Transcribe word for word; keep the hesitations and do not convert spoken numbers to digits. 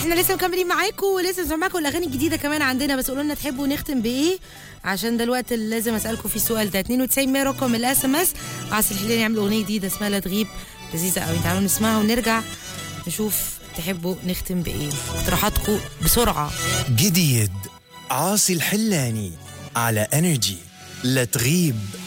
احنا لسه مكملين معاكم ولسه بنسمع معاكم الاغاني الجديده كمان عندنا، بس قولوا لنا تحبوا نختم بايه عشان ده الوقت اللي لازم اسالكم فيه السؤال ده. اتنين وتسعين مية رقم الاس ام اس. عاصي الحلاني يعمل اغنيه جديده اسمها لا تغيب، لذيذه قوي، تعالوا نسمعها ونرجع نشوف تحبوا نختم بايه. اقتراحاتكم بسرعه. جديد عاصي الحلاني على انرجي، لا تغيب.